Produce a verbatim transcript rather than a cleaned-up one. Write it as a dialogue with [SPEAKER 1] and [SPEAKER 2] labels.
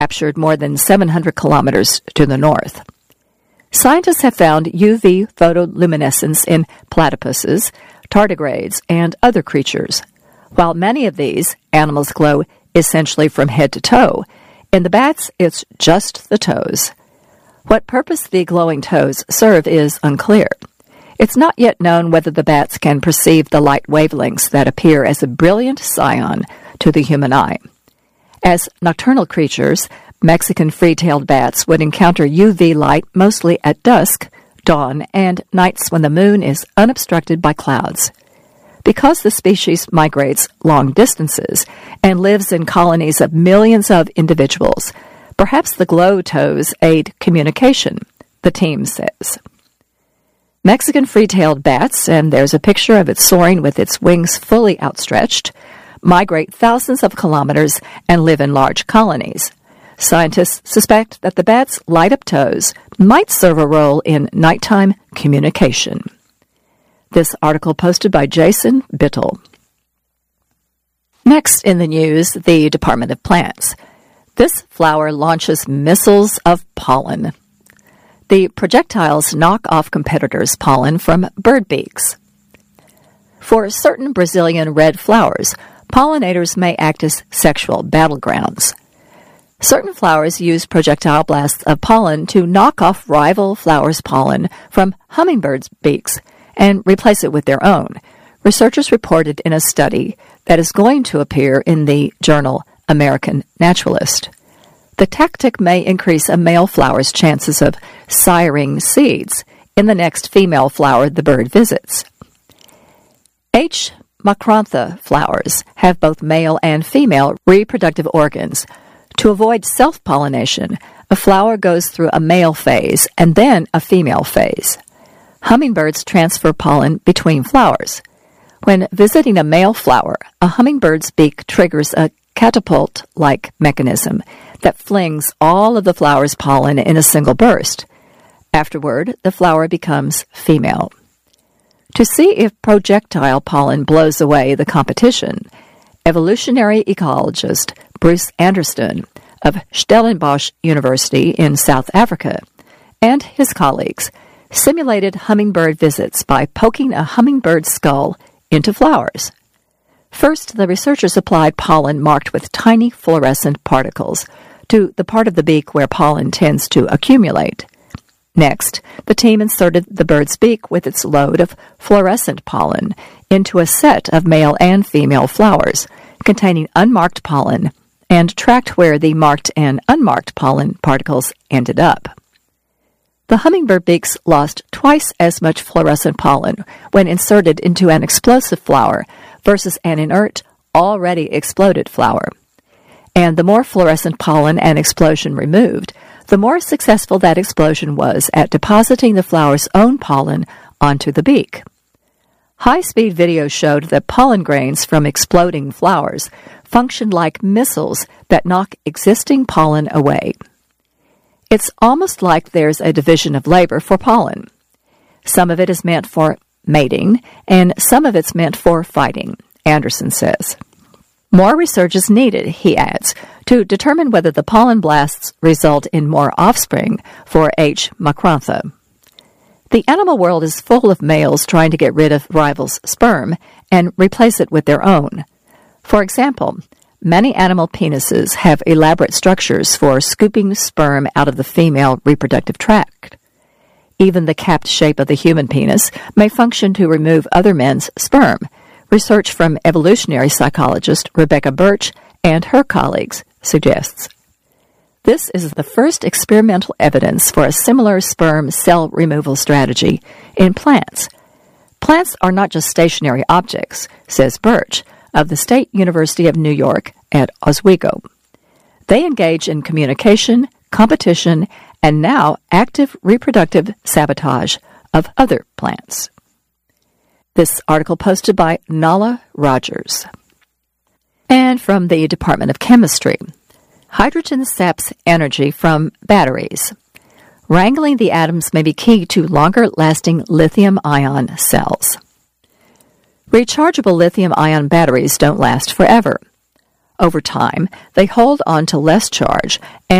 [SPEAKER 1] captured more than seven hundred kilometers to the north. Scientists have found U V photoluminescence in platypuses, tardigrades, and other creatures. While many of these animals glow essentially from head to toe, in the bats it's just the toes. What purpose the glowing toes serve is unclear. It's not yet known whether the bats can perceive the light wavelengths that appear as a brilliant cyan to the human eye. As nocturnal creatures, Mexican free-tailed bats would encounter U V light mostly at dusk, dawn, and nights when the moon is unobstructed by clouds. Because the species migrates long distances and lives in colonies of millions of individuals, perhaps the glow toes aid communication, the team says. Mexican free-tailed bats, and there's a picture of it soaring with its wings fully outstretched, migrate thousands of kilometers and live in large colonies. Scientists suspect that the bats' light-up toes might serve a role in nighttime communication. This article posted by Jason Bittel. Next in the news, the Department of Plants. This flower launches missiles of pollen. The projectiles knock off competitors' pollen from bird beaks. For certain Brazilian red flowers, pollinators may act as sexual battlegrounds. Certain flowers use projectile blasts of pollen to knock off rival flowers' pollen from hummingbirds' beaks and replace it with their own, researchers reported in a study that is going to appear in the journal American Naturalist. The tactic may increase a male flower's chances of siring seeds in the next female flower the bird visits. H. macrantha flowers have both male and female reproductive organs. To avoid self-pollination, a flower goes through a male phase and then a female phase. Hummingbirds transfer pollen between flowers. When visiting a male flower, a hummingbird's beak triggers a catapult-like mechanism that flings all of the flower's pollen in a single burst. Afterward, the flower becomes female. To see if projectile pollen blows away the competition, evolutionary ecologist Bruce Anderson of Stellenbosch University in South Africa and his colleagues simulated hummingbird visits by poking a hummingbird's skull into flowers. First, the researchers applied pollen marked with tiny fluorescent particles to the part of the beak where pollen tends to accumulate. Next, the team inserted the bird's beak with its load of fluorescent pollen into a set of male and female flowers containing unmarked pollen and tracked where the marked and unmarked pollen particles ended up. The hummingbird beaks lost twice as much fluorescent pollen when inserted into an explosive flower versus an inert, already exploded flower. And the more fluorescent pollen an explosion removed, the more successful that explosion was at depositing the flower's own pollen onto the beak. High-speed video showed that pollen grains from exploding flowers functioned like missiles that knock existing pollen away. It's almost like there's a division of labor for pollen. Some of it is meant for mating, and some of it's meant for fighting, Anderson says. More research is needed, he adds, to determine whether the pollen blasts result in more offspring for H. macrantha. The animal world is full of males trying to get rid of rivals' sperm and replace it with their own. For example, many animal penises have elaborate structures for scooping sperm out of the female reproductive tract. Even the capped shape of the human penis may function to remove other men's sperm. Research from evolutionary psychologist Rebecca Birch and her colleagues suggests. This is the first experimental evidence for a similar sperm cell removal strategy in plants. Plants are not just stationary objects, says Birch of the State University of New York at Oswego. They engage in communication, competition, and now active reproductive sabotage of other plants. This article posted by Nala Rogers. And from the Department of Chemistry. Hydrogen saps energy from batteries. Wrangling the atoms may be key to longer-lasting lithium-ion cells. Rechargeable lithium-ion batteries don't last forever. Over time, they hold on to less charge and